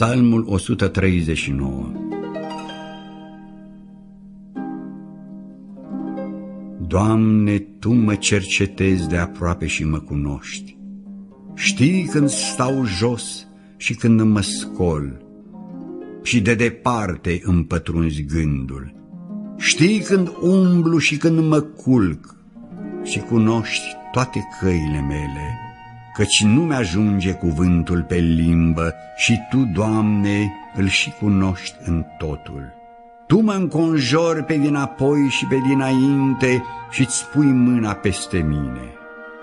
Psalmul 139. Doamne, Tu mă cercetezi de aproape și mă cunoști. Știi când stau jos și când mă scol, și de departe îmi pătrunzi gândul. Știi când umblu și când mă culc, și cunoști toate căile mele, căci nu mi-ajunge cuvântul pe limbă și Tu, Doamne, îl și cunoști în totul. Tu mă înconjori pe dinapoi și pe dinainte și-ți pui mâna peste mine.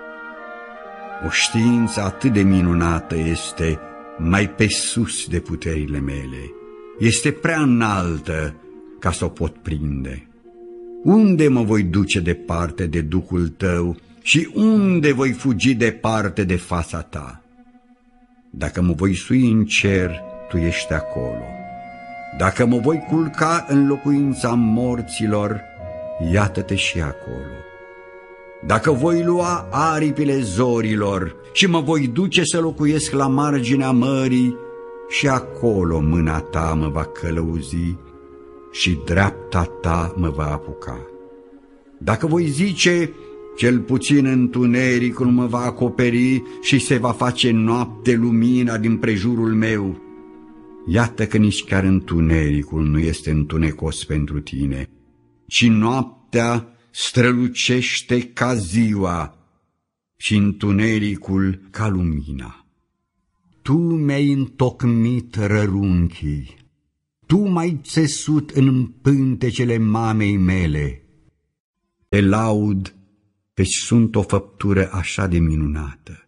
O știință atât de minunată este, mai pe sus de puterile mele. Este prea înaltă ca să o pot prinde. Unde mă voi duce departe de Duhul Tău și unde voi fugi departe de fața Ta? Dacă mă voi sui în cer, Tu ești acolo. Dacă mă voi culca în locuința morților, iată-te și acolo. Dacă voi lua aripile zorilor și mă voi duce să locuiesc la marginea mării, și acolo mâna Ta mă va călăuzi și dreapta Ta mă va apuca. Dacă voi zice, cel puțin întunericul mă va acoperi și se va face noapte lumina din prejurul meu, iată că nici chiar întunericul nu este întunecos pentru Tine, ci noaptea strălucește ca ziua și întunericul ca lumina. Tu mi-ai întocmit rărunchii, Tu m-ai țesut în pântecele mamei mele. Te laud, căci sunt o făptură așa de minunată.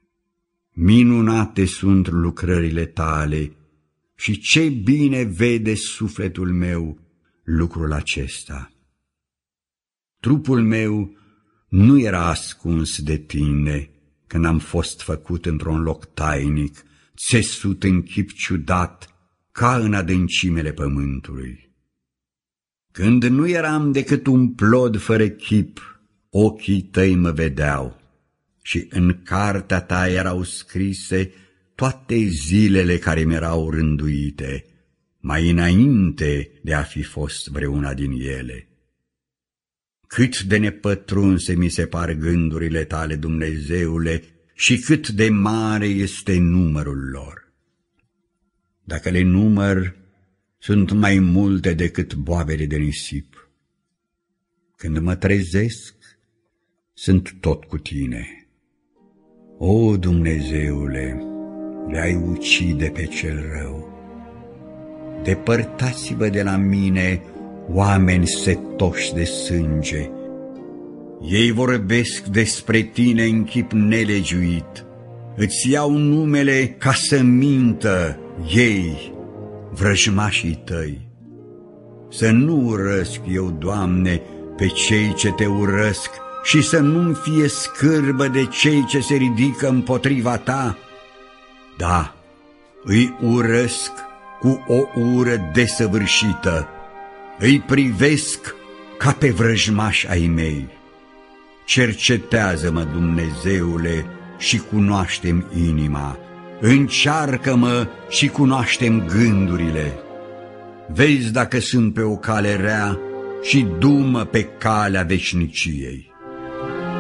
Minunate sunt lucrările Tale și ce bine vede sufletul meu lucrul acesta. Trupul meu nu era ascuns de Tine când am fost făcut într-un loc tainic, țesut în chip ciudat, ca în adâncimele pământului. Când nu eram decât un plod fără chip, ochii Tăi mă vedeau și în cartea Ta erau scrise toate zilele care mi-erau rânduite, mai înainte de a fi fost vreuna din ele. Cât de nepătrunse mi se par gândurile Tale, Dumnezeule, și cât de mare este numărul lor. Dacă le număr, sunt mai multe decât boabele de nisip. Când mă trezesc, sunt tot cu Tine. O, Dumnezeule, le-ai ucide pe cel rău. Depărtați-vă de la mine, oameni setoși de sânge. Ei vorbesc despre Tine în chip nelegiuit. Îți iau numele ca să mintă ei, vrăjmașii Tăi. Să nu urăsc eu, Doamne, pe cei ce Te urăsc și să nu-mi fie scârbă de cei ce se ridică împotriva Ta. Da, îi urăsc cu o ură desăvârșită, îi privesc ca pe vrăjmași ai mei. Cercetează-mă, Dumnezeule, și cunoaște-mi inima, încearcă-mă și cunoaște-mi gândurile. Vezi dacă sunt pe o cale rea și du-mă pe calea veșniciei.